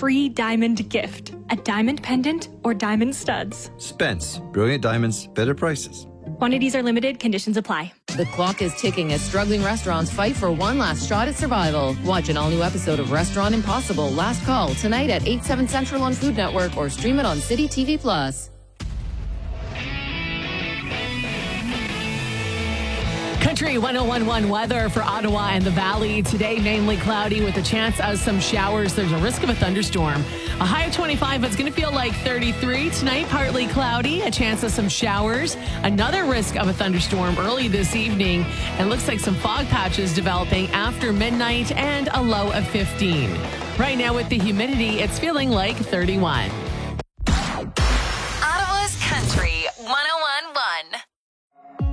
free diamond gift, a diamond pendant or diamond studs. Spence, brilliant diamonds, better prices. Quantities are limited, conditions apply. The clock is ticking as struggling restaurants fight for one last shot at survival. Watch an all-new episode of Restaurant Impossible Last Call tonight at 8, 7 Central on Food Network or stream it on City TV Plus. Country 101.1 weather for Ottawa and the Valley. Today, mainly cloudy with a chance of some showers. There's a risk of a thunderstorm. A high of 25. It's going to feel like 33. Tonight, partly cloudy, a chance of some showers. Another risk of a thunderstorm early this evening. And looks like some fog patches developing after midnight and a low of 15. Right now with the humidity, it's feeling like 31.